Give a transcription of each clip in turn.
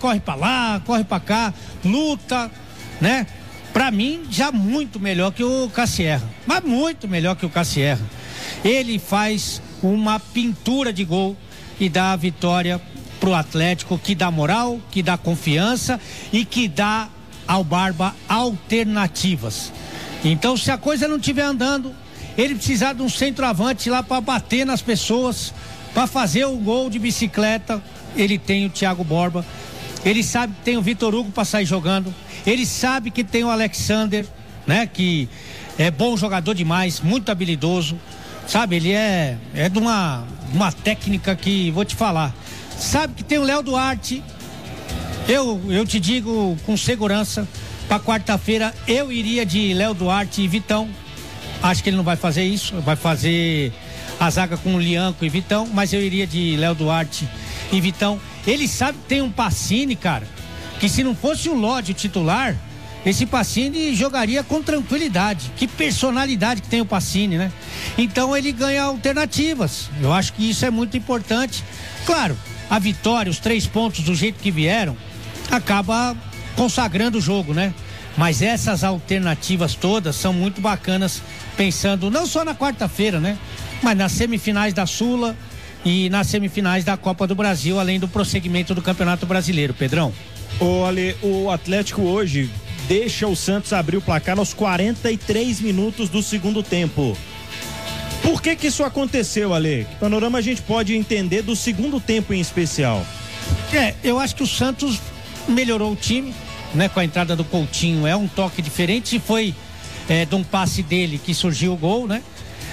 corre pra lá, corre pra cá, luta, né? Pra mim, já muito melhor que o Cassierra, mas muito melhor que o Cassierra. Ele faz uma pintura de gol e dá a vitória pro Atlético, que dá moral, que dá confiança e que dá ao Barba alternativas. Então, se a coisa não estiver andando, ele precisar de um centroavante lá para bater nas pessoas, para fazer o gol de bicicleta, ele tem o Thiago Borba. Ele sabe que tem o Vitor Hugo para sair jogando. Ele sabe que tem o Alexander, né? Que é bom jogador demais, muito habilidoso. Sabe, ele é de uma técnica que vou te falar. Sabe que tem o Léo Duarte. Eu te digo com segurança, para quarta-feira eu iria de Léo Duarte e Vitão. Acho que ele não vai fazer isso, vai fazer a zaga com o Lianco e Vitão, mas eu iria de Léo Duarte e Vitão. Ele sabe que tem um Pacini, cara, que se não fosse o Lodge titular, esse Pacini jogaria com tranquilidade. Que personalidade que tem o Pacini, né? Então ele ganha alternativas. Eu acho que isso é muito importante. Claro, a vitória, os 3 pontos do jeito que vieram, acaba consagrando o jogo, né? Mas essas alternativas todas são muito bacanas, pensando não só na quarta-feira, né? Mas nas semifinais da Sula e nas semifinais da Copa do Brasil, além do prosseguimento do Campeonato Brasileiro, Pedrão. Ô, Ale, o Atlético hoje deixa o Santos abrir o placar aos 43 minutos do segundo tempo. Por que isso aconteceu, Ale? Que panorama a gente pode entender do segundo tempo em especial? Eu acho que o Santos melhorou o time, né? Com a entrada do Coutinho, é um toque diferente, foi de um passe dele que surgiu o gol, né?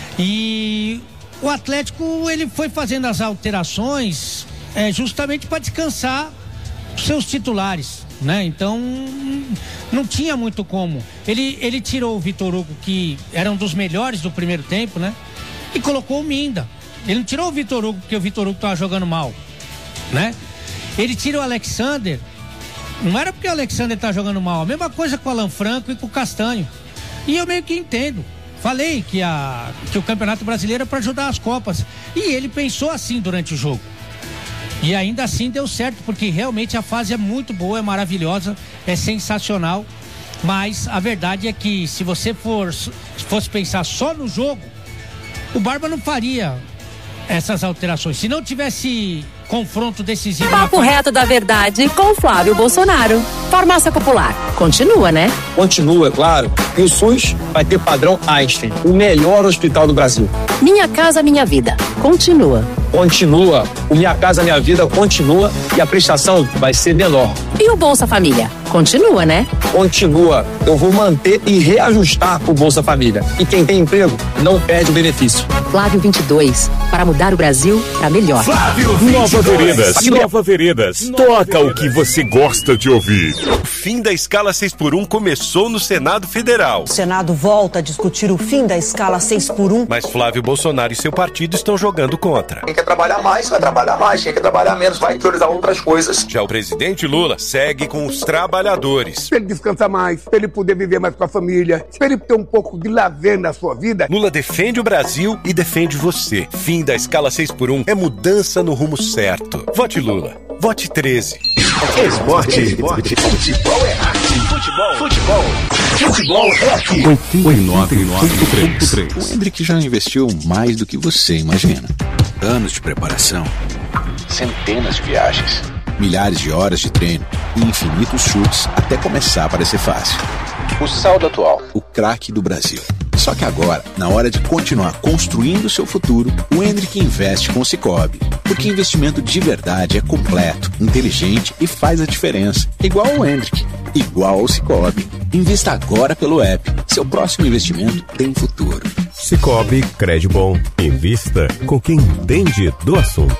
E o Atlético, ele foi fazendo as alterações justamente para descansar os seus titulares, né? Então não tinha muito como. Ele tirou o Vitor Hugo, que era um dos melhores do primeiro tempo, né? E colocou o Minda. Ele não tirou o Vitor Hugo porque o Vitor Hugo estava jogando mal, né? Ele tira o Alexander, não era porque o Alexander tá jogando mal, a mesma coisa com o Alan Franco e com o Castanho. E eu meio que entendo. Falei que o Campeonato Brasileiro é para ajudar as Copas. E ele pensou assim durante o jogo. E ainda assim deu certo, porque realmente a fase é muito boa, é maravilhosa, é sensacional. Mas a verdade é que se você fosse pensar só no jogo, o Barba não faria essas alterações. Se não tivesse confronto decisivo. Papo reto da verdade com Flávio Bolsonaro. Farmácia Popular. Continua, né? Continua, é claro. E o SUS vai ter padrão Einstein, o melhor hospital do Brasil. Minha Casa Minha Vida. Continua. Continua. O Minha Casa Minha Vida continua e a prestação vai ser menor. E o Bolsa Família? Continua, né? Continua. Eu vou manter e reajustar o Bolsa Família. E quem tem emprego não perde o benefício. Flávio 22. Para mudar o Brasil para melhor. Flávio 22. Nova Veredas. Toca o que você gosta de ouvir. O fim da escala 6x1 começou no Senado Federal. O Senado volta a discutir o fim da escala 6x1. Mas Flávio Bolsonaro e seu partido estão jogando contra. Quem quer trabalhar mais, vai trabalhar mais. Quem quer trabalhar menos, vai priorizar outras coisas. Já o presidente Lula segue com os trabalhadores. Pra ele descansar mais, pra ele poder viver mais com a família, pra ele ter um pouco de lazer na sua vida. Lula defende o Brasil e defende você. Fim da escala 6x1 é mudança no rumo certo. Vote Lula. Vote 13. Esporte. Futebol é arte. Futebol é aqui. 89.3. O Hendrick já investiu mais do que você imagina. Anos de preparação, centenas de viagens, milhares de horas de treino e infinitos chutes até começar a parecer fácil. O saldo atual, o craque do Brasil. Só que agora, na hora de continuar construindo seu futuro, o Hendrick investe com o Sicoob. Porque investimento de verdade é completo, inteligente e faz a diferença. Igual ao Hendrick, igual ao Sicoob. Invista agora pelo app. Seu próximo investimento tem futuro. Sicoob, crédito bom. Invista com quem entende do assunto.